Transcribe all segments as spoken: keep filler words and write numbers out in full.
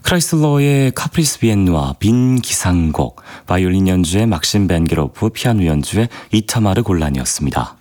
크라이슬러의 카프리스 비엔누아, 빈 기상곡, 바이올린 연주의 막심 벤게로프, 피아노 연주의 이타마르 골란이었습니다.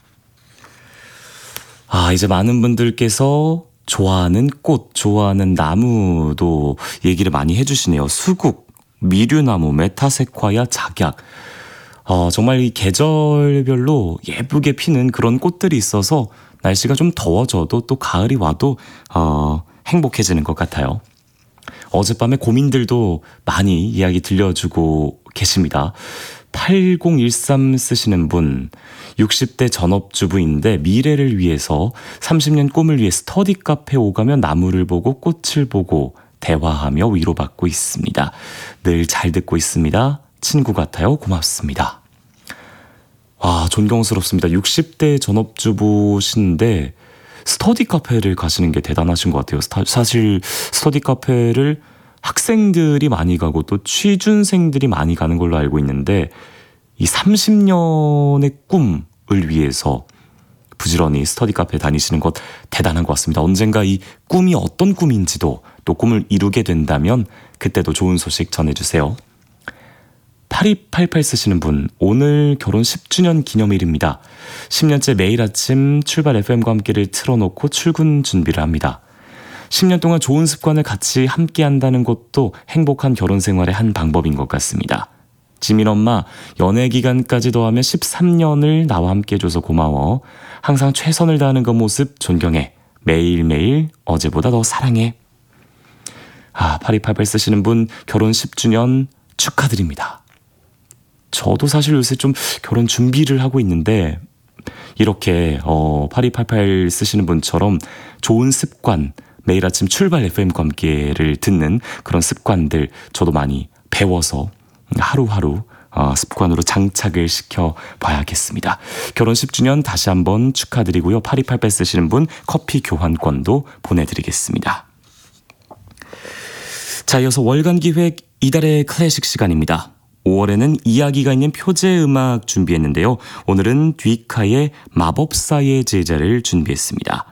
아, 이제 많은 분들께서 좋아하는 꽃, 좋아하는 나무도 얘기를 많이 해주시네요. 수국, 미류나무, 메타세콰이아, 작약. 어, 정말 이 계절별로 예쁘게 피는 그런 꽃들이 있어서 날씨가 좀 더워져도 또 가을이 와도 어, 행복해지는 것 같아요. 어젯밤에 고민들도 많이 이야기 들려주고 계십니다. 팔공일삼 쓰시는 분, 육십 대 전업주부인데 미래를 위해서 삼십 년 꿈을 위해 스터디 카페 오가며 나무를 보고 꽃을 보고 대화하며 위로받고 있습니다. 늘 잘 듣고 있습니다. 친구 같아요. 고맙습니다. 와, 존경스럽습니다. 육십 대 전업주부신데 스터디 카페를 가시는 게 대단하신 것 같아요. 사실 스터디 카페를 학생들이 많이 가고 또 취준생들이 많이 가는 걸로 알고 있는데 이 삼십 년의 꿈을 위해서 부지런히 스터디 카페 다니시는 것 대단한 것 같습니다. 언젠가 이 꿈이 어떤 꿈인지도 또 꿈을 이루게 된다면 그때도 좋은 소식 전해주세요. 팔이팔팔 쓰시는 분, 오늘 결혼 십 주년 기념일입니다. 십 년째 매일 아침 출발 에프엠과 함께를 틀어놓고 출근 준비를 합니다. 십 년 동안 좋은 습관을 같이 함께 한다는 것도 행복한 결혼 생활의 한 방법인 것 같습니다. 지민 엄마, 연애 기간까지 더하면 십삼 년을 나와 함께 해줘서 고마워. 항상 최선을 다하는 그 모습 존경해. 매일매일 어제보다 더 사랑해. 아, 팔이팔팔 쓰시는 분 결혼 십 주년 축하드립니다. 저도 사실 요새 좀 결혼 준비를 하고 있는데 이렇게 어, 팔이팔팔 쓰시는 분처럼 좋은 습관, 매일 아침 출발 에프엠과 함께를 듣는 그런 습관들 저도 많이 배워서 하루하루 어, 습관으로 장착을 시켜봐야겠습니다. 결혼 십 주년 다시 한번 축하드리고요. 팔이팔팔 쓰시는 분 커피 교환권도 보내드리겠습니다. 자, 이어서 월간 기획 이달의 클래식 시간입니다. 오월에는 이야기가 있는 표제 음악 준비했는데요. 오늘은 듀이카의 마법사의 제자를 준비했습니다.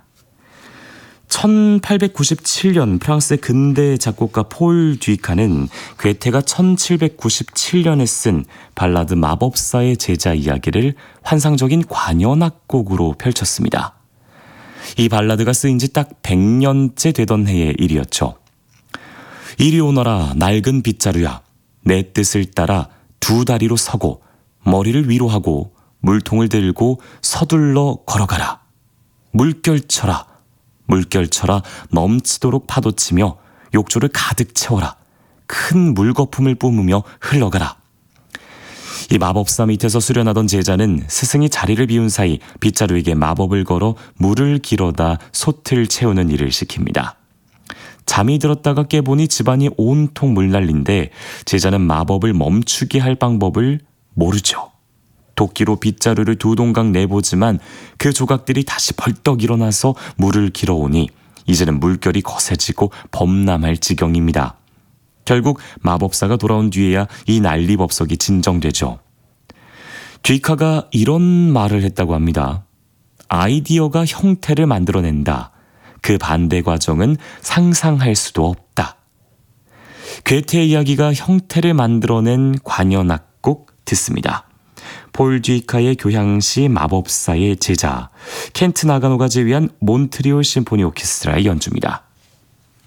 천팔백구십칠 년 프랑스의 근대 작곡가 폴 듀이카는 괴테가 천칠백구십칠 년에 쓴 발라드 마법사의 제자 이야기를 환상적인 관현악곡으로 펼쳤습니다. 이 발라드가 쓰인 지 딱 백 년째 되던 해의 일이었죠. 이리 오너라 낡은 빗자루야. 내 뜻을 따라 두 다리로 서고 머리를 위로 하고 물통을 들고 서둘러 걸어가라. 물결쳐라. 물결쳐라 넘치도록 파도치며 욕조를 가득 채워라. 큰 물거품을 뿜으며 흘러가라. 이 마법사 밑에서 수련하던 제자는 스승이 자리를 비운 사이 빗자루에게 마법을 걸어 물을 길어다 솥을 채우는 일을 시킵니다. 잠이 들었다가 깨보니 집안이 온통 물난리인데 제자는 마법을 멈추게 할 방법을 모르죠. 도끼로 빗자루를 두 동강 내보지만 그 조각들이 다시 벌떡 일어나서 물을 길어오니 이제는 물결이 거세지고 범람할 지경입니다. 결국 마법사가 돌아온 뒤에야 이 난리법석이 진정되죠. 듀이카가 이런 말을 했다고 합니다. 아이디어가 형태를 만들어낸다. 그 반대 과정은 상상할 수도 없다. 괴테의 이야기가 형태를 만들어낸 관현악곡 듣습니다. 폴 듀이카의 교향시 마법사의 제자, 켄트 나가노가 제위한 몬트리올 심포니 오케스트라의 연주입니다.